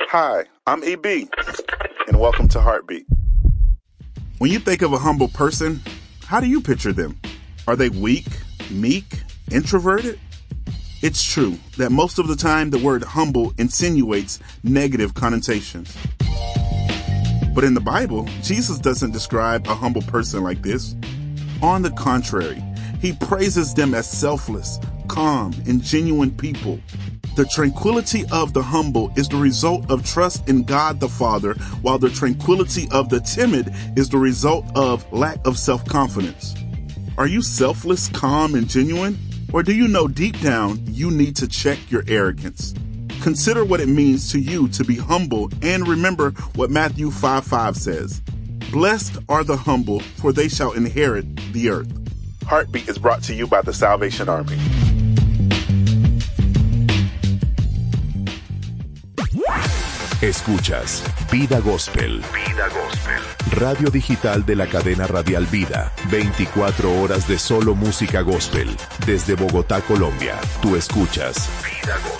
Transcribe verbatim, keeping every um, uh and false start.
Hi, I'm E B, and welcome to Heartbeat. When you think of a humble person, how do you picture them? Are they weak, meek, introverted? It's true that most of the time the word humble insinuates negative connotations. But in the Bible, Jesus doesn't describe a humble person like this. On the contrary, he praises them as selfless, calm, and genuine people. The tranquility of the humble is the result of trust in God the Father, while the tranquility of the timid is the result of lack of self-confidence. Are you selfless, calm, and genuine? Or do you know deep down you need to check your arrogance? Consider what it means to you to be humble, and remember what Matthew five five says. Blessed are the humble, for they shall inherit the earth. Heartbeat is brought to you by the Salvation Army. Escuchas Vida Gospel. Vida Gospel. Radio digital de la cadena radial Vida. veinticuatro horas de solo música gospel. Desde Bogotá, Colombia. Tú escuchas Vida Gospel.